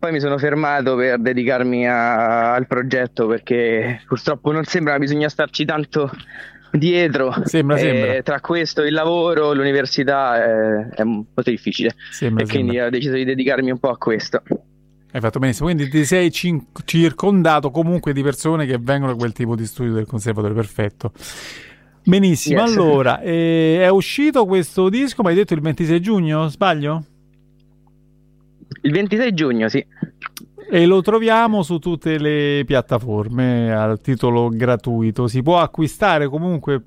poi mi sono fermato per dedicarmi al progetto, perché purtroppo non sembra, bisogna starci tanto dietro. Sembra. Tra questo, il lavoro, l'università è molto difficile, Sembra, e sembra. quindi ho deciso di dedicarmi un po' a questo. Hai fatto benissimo. Quindi ti sei circondato comunque di persone che vengono da quel tipo di studio del conservatorio. Perfetto. Benissimo. Yes. Allora, è uscito questo disco, ma hai detto il 26 giugno, sbaglio? Il 26 giugno, sì. E lo troviamo su tutte le piattaforme al titolo gratuito. Si può acquistare comunque.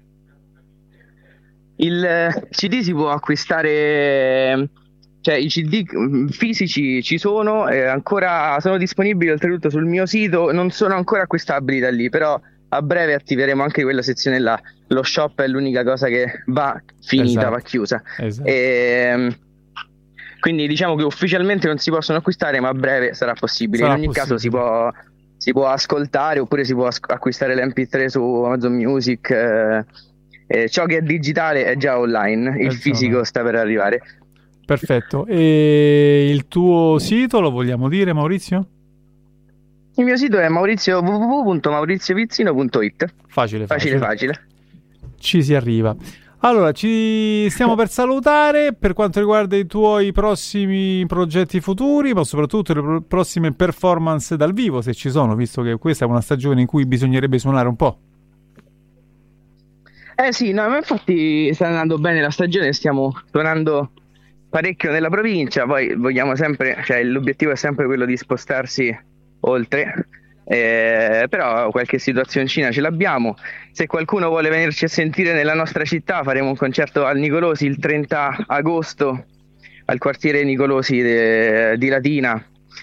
Il CD si può acquistare, cioè i CD fisici ci sono, ancora sono disponibili oltretutto sul mio sito, non sono ancora acquistabili da lì, però a breve attiveremo anche quella sezione là. Lo shop è l'unica cosa che va finita, Esatto. va chiusa. Esatto. Quindi diciamo che ufficialmente non si possono acquistare, ma a breve sarà possibile. Sarà In ogni caso possibile. si può ascoltare, oppure si può acquistare l'MP3 su Amazon Music. Ciò che è digitale è già online, il fisico sta per arrivare. Perfetto. E il tuo sito lo vogliamo dire, Maurizio? Il mio sito è www.mauriziovizzino.it. Facile. Ci si arriva. Allora, ci stiamo per salutare per quanto riguarda i tuoi prossimi progetti futuri, ma soprattutto le prossime performance dal vivo, se ci sono, visto che questa è una stagione in cui bisognerebbe suonare un po'. Sì, no, ma infatti sta andando bene la stagione, stiamo suonando parecchio nella provincia, poi vogliamo sempre, cioè l'obiettivo è sempre quello di spostarsi oltre, però qualche situazioncina ce l'abbiamo. Se qualcuno vuole venirci a sentire nella nostra città, faremo un concerto al Nicolosi il 30 agosto al quartiere Nicolosi di Latina,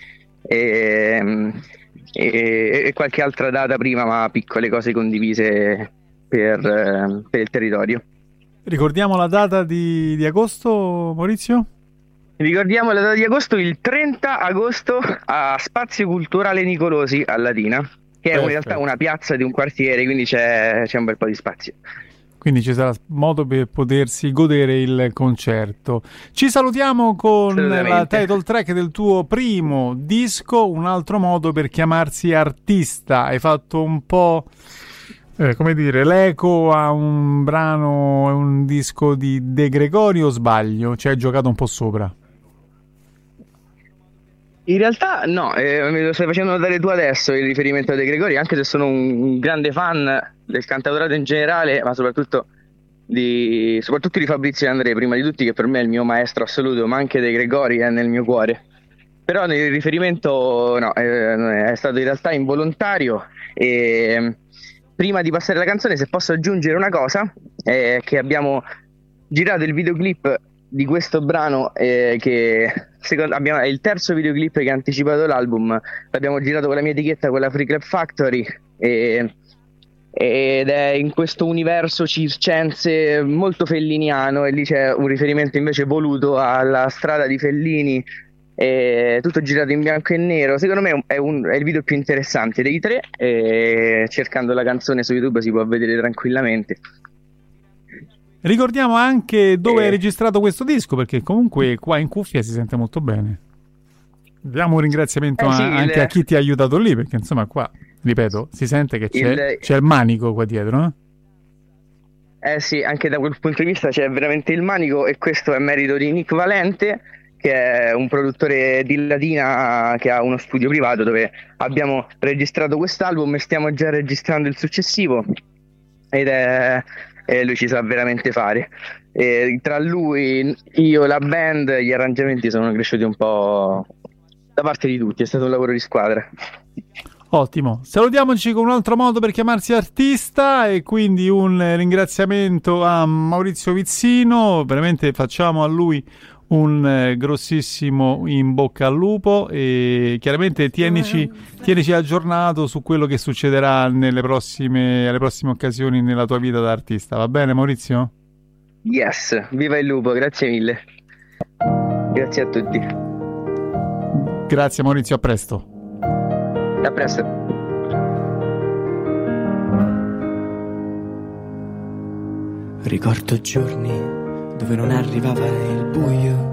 e qualche altra data prima, ma piccole cose condivise per il territorio. Ricordiamo la data di agosto, Maurizio? Ricordiamo la data di agosto, il 30 agosto a Spazio Culturale Nicolosi a Latina, che è in realtà una piazza di un quartiere, quindi c'è un bel po' di spazio. Quindi ci sarà modo per potersi godere il concerto. Ci salutiamo con la title track del tuo primo disco, Un altro modo per chiamarsi artista. Hai fatto un po'... come dire, l'eco a un brano, un disco di De Gregorio, o sbaglio? Ci hai giocato un po' sopra? In realtà no, me lo stai facendo notare tu adesso il riferimento a De Gregorio, anche se sono un grande fan del cantautorato in generale, ma soprattutto di Fabrizio De André, prima di tutti, che per me è il mio maestro assoluto, ma anche De Gregorio è nel mio cuore. Però il riferimento no, è stato in realtà involontario. E prima di passare la canzone, se posso aggiungere una cosa, che abbiamo girato il videoclip di questo brano, che è il terzo videoclip che ha anticipato l'album. L'abbiamo girato con la mia etichetta, con la Free Club Factory, ed è in questo universo circense molto felliniano, e lì c'è un riferimento invece voluto alla strada di Fellini, tutto girato in bianco e nero. Secondo me è il video più interessante dei tre, e cercando la canzone su YouTube si può vedere tranquillamente. Ricordiamo anche dove hai registrato questo disco, perché comunque qua in cuffia si sente molto bene. Diamo un ringraziamento anche a chi ti ha aiutato lì, perché insomma qua, ripeto, si sente che c'è il manico qua dietro, sì, anche da quel punto di vista c'è veramente il manico, e questo è merito di Nick Valente, che è un produttore di Latina che ha uno studio privato dove abbiamo registrato quest'album e stiamo già registrando il successivo, e lui ci sa veramente fare. Tra lui, io, la band, gli arrangiamenti sono cresciuti un po' da parte di tutti, è stato un lavoro di squadra. Ottimo, salutiamoci con un altro modo per chiamarsi artista, e quindi un ringraziamento a Maurizio Vizzino. Veramente facciamo a lui un grossissimo in bocca al lupo, e chiaramente tienici aggiornato su quello che succederà alle prossime occasioni nella tua vita da artista. Va bene, Maurizio? Yes, viva il lupo, grazie mille. Grazie a tutti. Grazie Maurizio, a presto. A presto. Ricordo giorni dove non arrivava il buio,